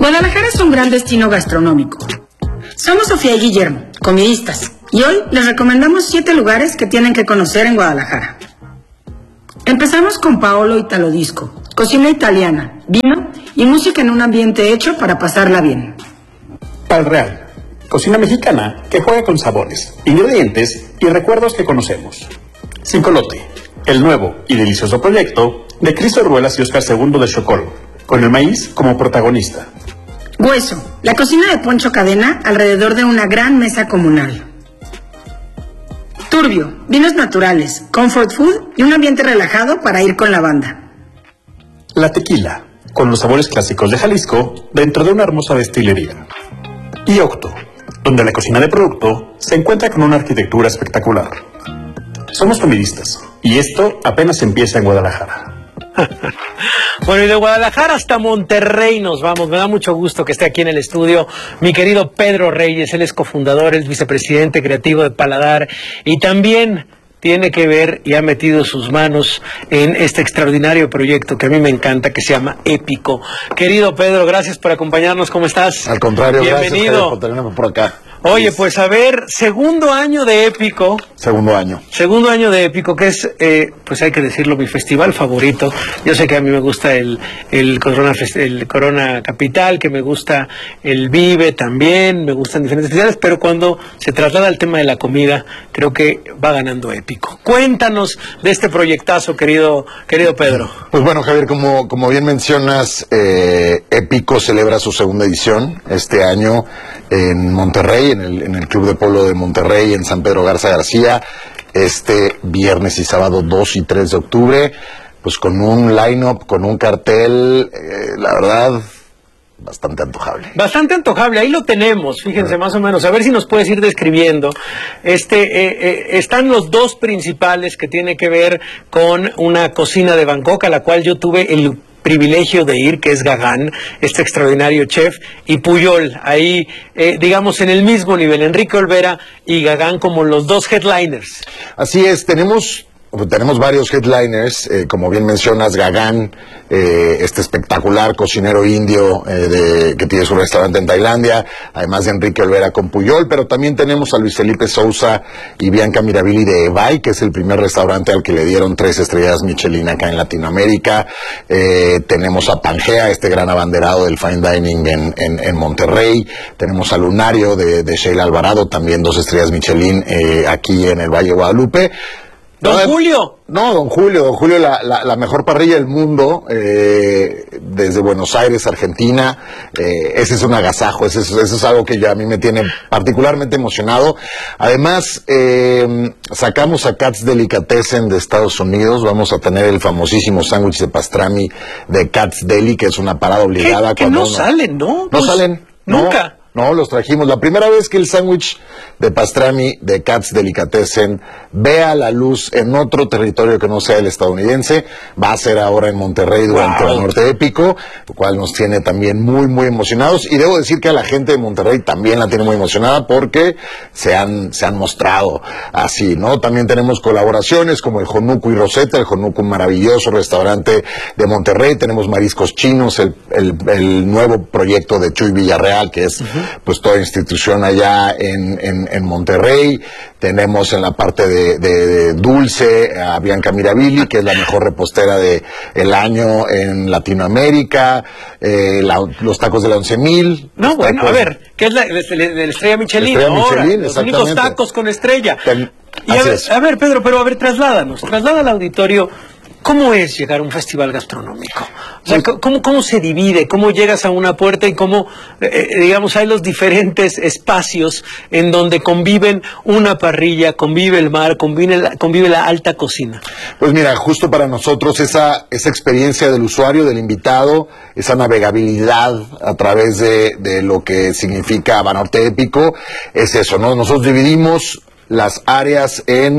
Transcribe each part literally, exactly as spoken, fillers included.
Guadalajara es un gran destino gastronómico. Somos Sofía y Guillermo, comidistas, y hoy les recomendamos siete lugares que tienen que conocer en Guadalajara. Empezamos con Paolo Italo Disco, cocina italiana, vino y música en un ambiente hecho para pasarla bien. Pal Real, cocina mexicana que juega con sabores, ingredientes y recuerdos que conocemos. Cincolote, el nuevo y delicioso proyecto de Cristo Ruelas y Óscar segundo de Chocol, con el maíz como protagonista. Hueso, la cocina de Poncho Cadena alrededor de una gran mesa comunal. Turbio, vinos naturales, comfort food y un ambiente relajado para ir con la banda. La Tequila, con los sabores clásicos de Jalisco dentro de una hermosa destilería. Y Octo, donde la cocina de producto se encuentra con una arquitectura espectacular. Somos comidistas y esto apenas empieza en Guadalajara. Bueno, y de Guadalajara hasta Monterrey nos vamos. Me da mucho gusto que esté aquí en el estudio mi querido Pedro Reyes. Él es cofundador, es vicepresidente creativo de Paladar y también tiene que ver y ha metido sus manos en este extraordinario proyecto que a mí me encanta, que se llama Épico. Querido Pedro, gracias por acompañarnos. ¿Cómo estás? Al contrario, bienvenido. Gracias por tenerme por acá. Oye, pues a ver, segundo año de Épico. Segundo año. Segundo año de Épico, que es, eh, pues hay que decirlo, mi festival favorito. Yo sé que a mí me gusta el, el, Corona, el Corona Capital, que me gusta el Vive también, me gustan diferentes festivales, pero cuando se traslada al tema de la comida, creo que va ganando Épico. Cuéntanos de este proyectazo, querido, querido Pedro. Pues bueno, Javier, como, como bien mencionas, eh, Épico celebra su segunda edición este año en Monterrey, en el, en el Club de Polo de Monterrey, en San Pedro Garza García, este viernes y sábado dos y tres de octubre, pues con un line-up, con un cartel, eh, la verdad, bastante antojable. Bastante antojable, ahí lo tenemos, fíjense, más o menos, a ver si nos puedes ir describiendo. Este, eh, eh, están los dos principales que tiene que ver con una cocina de Bangkok, a la cual yo tuve el privilegio de ir, que es Gagán, este extraordinario chef, y Puyol, ahí, eh, digamos, en el mismo nivel, Enrique Olvera y Gagán como los dos headliners. Así es, tenemos... Tenemos varios headliners, eh, como bien mencionas, Gagán, eh, este espectacular cocinero indio eh, de, que tiene su restaurante en Tailandia, además de Enrique Olvera con Puyol, pero también tenemos a Luis Felipe Sousa y Bianca Mirabili de Evay, que es el primer restaurante al que le dieron tres estrellas Michelin acá en Latinoamérica. Eh, tenemos a Pangea, este gran abanderado del fine dining en, en, en Monterrey. Tenemos a Lunario de, de Sheila Alvarado, también dos estrellas Michelin eh, aquí en el Valle de Guadalupe. ¡Don Julio! No, don Julio, don Julio, la, la, la mejor parrilla del mundo, eh, desde Buenos Aires, Argentina. Eh, ese es un agasajo, ese es, ese es algo que ya a mí me tiene particularmente emocionado. Además, eh, sacamos a Katz Delicatessen de Estados Unidos, vamos a tener el famosísimo sándwich de pastrami de Katz Deli, que es una parada obligada. Que no uno... salen, ¿no? No pues, salen. Nunca. No. No, los trajimos. La primera vez que el sándwich de pastrami de Katz Delicatessen vea la luz en otro territorio que no sea el estadounidense, va a ser ahora en Monterrey durante wow. el Norte Épico, lo cual nos tiene también muy, muy emocionados. Y debo decir que a la gente de Monterrey también la tiene muy emocionada porque se han, se han mostrado así, ¿no? También tenemos colaboraciones como el Jonuco y Rosetta, el Jonuco, un maravilloso restaurante de Monterrey. Tenemos mariscos chinos, el, el, el nuevo proyecto de Chuy Villarreal, que es... Uh-huh. pues toda institución allá en, en, en Monterrey. Tenemos en la parte de, de, de dulce a Bianca Mirabili, que es la mejor repostera de el año en Latinoamérica, eh, la, los tacos de la once mil. No, bueno, tacos, a ver, ¿qué es la, la, la estrella Michelin? Estrella ahora, Michelin, los únicos tacos con estrella. Ten, y a ver, a ver, Pedro, pero a ver, trasládanos, traslada al auditorio. ¿Cómo es llegar a un festival gastronómico? O sea, ¿cómo, cómo se divide? ¿Cómo llegas a una puerta y cómo, eh, digamos, hay los diferentes espacios en donde conviven una parrilla, convive el mar, convive la, convive la alta cocina? Pues mira, justo para nosotros esa, esa experiencia del usuario, del invitado, esa navegabilidad a través de, de lo que significa Banorte Épico, es eso, ¿no? Nosotros dividimos las áreas en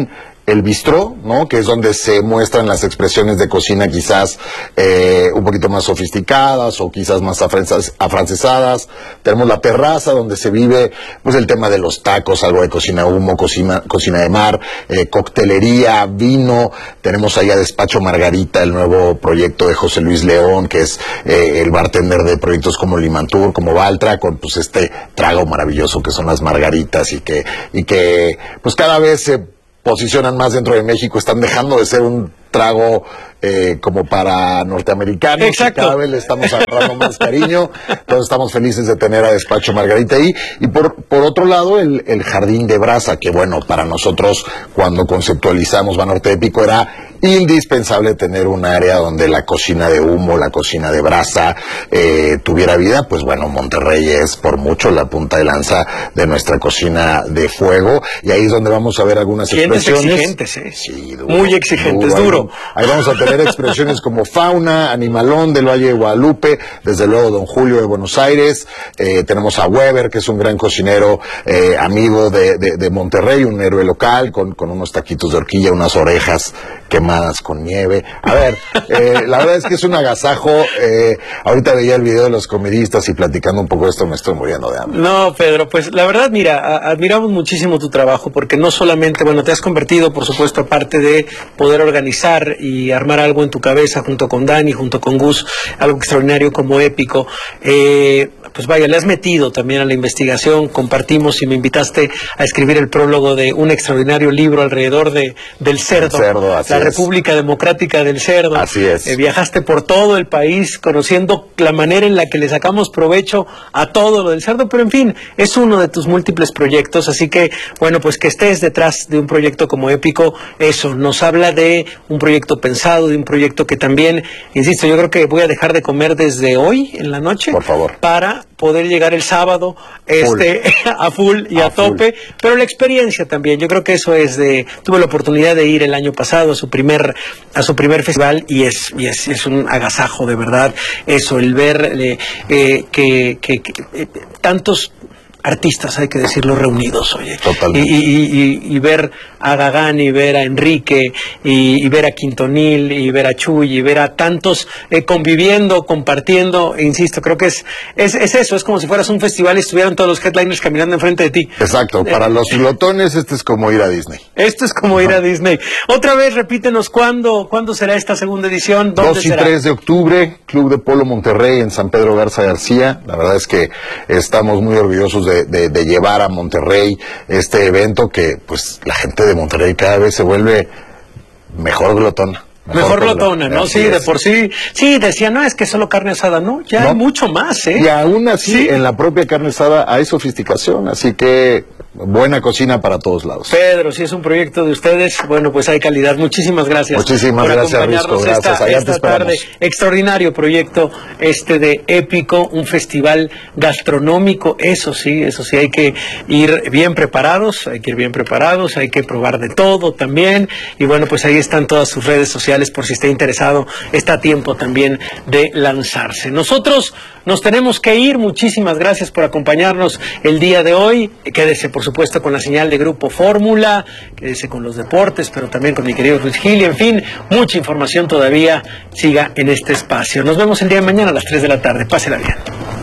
el bistró, ¿no? Que es donde se muestran las expresiones de cocina quizás eh, un poquito más sofisticadas o quizás más afrancesadas. Tenemos la terraza donde se vive pues el tema de los tacos, algo de cocina humo, cocina, cocina de mar, eh, coctelería, vino. Tenemos ahí a Despacho Margarita, el nuevo proyecto de José Luis León, que es eh, el bartender de proyectos como Limantour, como Valtra, con pues este trago maravilloso que son las margaritas y que, y que pues cada vez se posicionan más dentro de México, están dejando de ser un trago eh, como para norteamericanos. Exacto. Y cada vez le estamos agarrando más cariño, entonces estamos felices de tener a Despacho Margarita ahí. Y por, por otro lado, el, el Jardín de Brasa, que bueno, para nosotros cuando conceptualizamos Banorte Épico era indispensable tener un área donde la cocina de humo, la cocina de brasa eh, tuviera vida. Pues bueno, Monterrey es por mucho la punta de lanza de nuestra cocina de fuego, y ahí es donde vamos a ver algunas expresiones exigentes, ¿eh? Sí, duro, muy exigentes, duro, duro. Ahí, ahí vamos a tener expresiones como Fauna, Animalón del Valle de Guadalupe, desde luego Don Julio de Buenos Aires, eh, tenemos a Weber, que es un gran cocinero eh, amigo de, de, de Monterrey, un héroe local, con, con unos taquitos de horquilla, unas orejas quemadas con nieve. A ver, eh, la verdad es que es un agasajo. Eh, ahorita veía el video de los comidistas y platicando un poco de esto me estoy muriendo de hambre. No, Pedro, pues la verdad, mira, a, admiramos muchísimo tu trabajo, porque no solamente, bueno, te has convertido, por supuesto, aparte de poder organizar y armar algo en tu cabeza junto con Dani, junto con Gus, algo extraordinario como Épico, eh, pues vaya, le has metido también a la investigación. Compartimos y me invitaste a escribir el prólogo de un extraordinario libro alrededor de del cerdo, el cerdo así la es. República Democrática del Cerdo. Así es. Eh, viajaste por todo el país conociendo la manera en la que le sacamos provecho a todo lo del cerdo, pero en fin, es uno de tus múltiples proyectos, así que, bueno, pues que estés detrás de un proyecto como Épico, eso nos habla de un proyecto pensado, de un proyecto que también, insisto, yo creo que voy a dejar de comer desde hoy en la noche, por favor, para poder llegar el sábado este full. a full y a, a tope, full. Pero la experiencia también, yo creo que eso es de, tuve la oportunidad de ir el año pasado a su primer a su primer festival y es y es, es un agasajo de verdad, eso, el ver eh, eh, que, que, que eh, tantos artistas, hay que decirlo, reunidos, oye. Totalmente. Y, y, y, y ver a Gagán, y ver a Enrique, y, y ver a Quintonil, y ver a Chuy, y ver a tantos eh, conviviendo, compartiendo, e insisto, creo que es, es es eso, es como si fueras un festival y estuvieran todos los headliners caminando enfrente de ti. Exacto, para eh, los glotones este es como ir a Disney. Esto es como ir a Disney. Otra vez, repítenos, ¿cuándo, ¿cuándo será esta segunda edición? ¿Dónde dos y será? tres de octubre, Club de Polo Monterrey en San Pedro Garza García. La verdad es que estamos muy orgullosos de De, de llevar a Monterrey este evento que pues la gente de Monterrey cada vez se vuelve mejor glotona. Mejor, mejor glotona, ¿no? Sí, es. de por sí. Sí, decía, no, es que solo carne asada, no, ya no. hay mucho más, ¿eh? Y aún así, sí. en la propia carne asada hay sofisticación, así que buena cocina para todos lados. Pedro, si es un proyecto de ustedes, bueno, pues hay calidad. Muchísimas gracias. Muchísimas por gracias, Risco. Gracias. Esta, Allá esta te esperamos. tarde. Extraordinario proyecto este de Épico, un festival gastronómico. Eso sí, eso sí, hay que ir bien preparados, hay que ir bien preparados, hay que probar de todo también. Y bueno, pues ahí están todas sus redes sociales por si está interesado. Está a tiempo también de lanzarse. Nosotros nos tenemos que ir. Muchísimas gracias por acompañarnos el día de hoy. Quédese, por supuesto, con la señal de Grupo Fórmula, quédese con los deportes, pero también con mi querido Luis Gil, y en fin, mucha información todavía. Siga en este espacio. Nos vemos el día de mañana a las tres de la tarde. Pásela bien.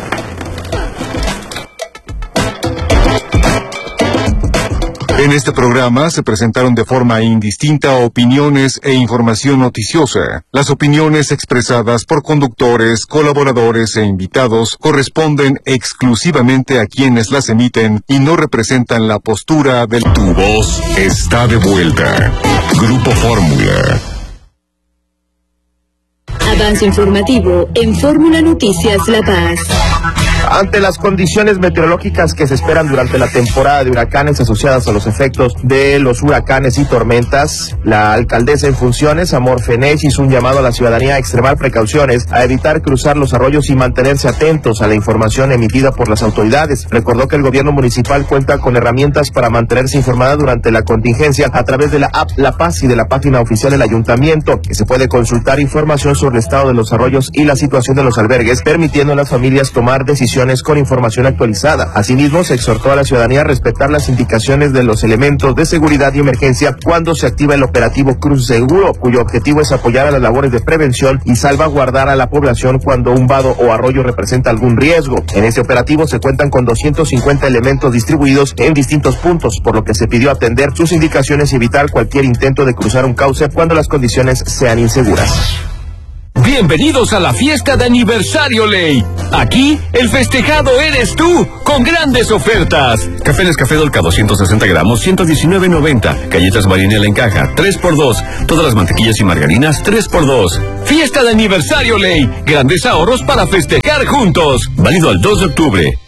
En este programa se presentaron de forma indistinta opiniones e información noticiosa. Las opiniones expresadas por conductores, colaboradores e invitados corresponden exclusivamente a quienes las emiten y no representan la postura del... Tu voz está de vuelta. Grupo Fórmula. Avance informativo en Fórmula Noticias La Paz. Ante las condiciones meteorológicas que se esperan durante la temporada de huracanes asociadas a los efectos de los huracanes y tormentas, la alcaldesa en funciones, Amor Fenech, hizo un llamado a la ciudadanía a extremar precauciones, a evitar cruzar los arroyos y mantenerse atentos a la información emitida por las autoridades. Recordó que el gobierno municipal cuenta con herramientas para mantenerse informada durante la contingencia a través de la app La Paz y de la página oficial del ayuntamiento, que se puede consultar información sobre el estado de los arroyos y la situación de los albergues, permitiendo a las familias tomar decisiones estaciones con información actualizada. Asimismo, se exhortó a la ciudadanía a respetar las indicaciones de los elementos de seguridad y emergencia cuando se activa el operativo Cruz Seguro, cuyo objetivo es apoyar a las labores de prevención y salvaguardar a la población cuando un vado o arroyo representa algún riesgo. En este operativo se cuentan con doscientos cincuenta elementos distribuidos en distintos puntos, por lo que se pidió atender sus indicaciones y evitar cualquier intento de cruzar un cauce cuando las condiciones sean inseguras. Bienvenidos a la fiesta de aniversario Ley. Aquí, el festejado eres tú, con grandes ofertas. Café Nescafé Dolca doscientos sesenta gramos, ciento diecinueve noventa. Galletas Marinela en caja, tres por dos. Todas las mantequillas y margarinas, tres por dos. Fiesta de aniversario Ley. Grandes ahorros para festejar juntos. Válido al dos de octubre.